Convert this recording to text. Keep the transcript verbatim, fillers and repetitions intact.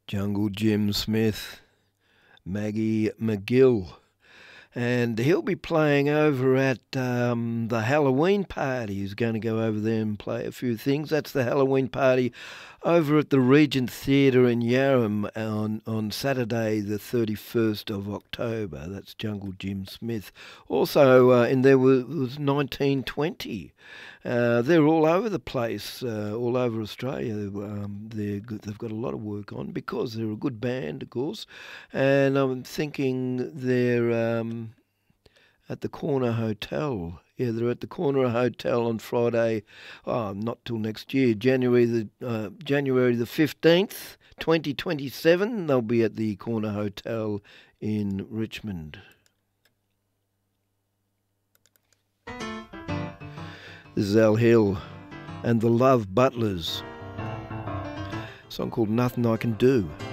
Jungle Jim Smith, Maggie McGill. And he'll be playing over at um, the Halloween party. He's going to go over there and play a few things. That's the Halloween party over at the Regent Theatre in Yarram on, on Saturday the thirty-first of October. That's Jungle Jim Smith. Also uh, in there was, was nineteen twenty. Uh, they're all over the place, uh, all over Australia. Um, they're good. They've got a lot of work on because they're a good band, of course. And I'm thinking they're um, at the Corner Hotel. Yeah, they're at the Corner Hotel on Friday. Oh, not till next year, January the uh, January the fifteenth, twenty twenty-seven. They'll be at the Corner Hotel in Richmond. This is Al Hill and the Love Butlers. A song called Nothing I Can Do.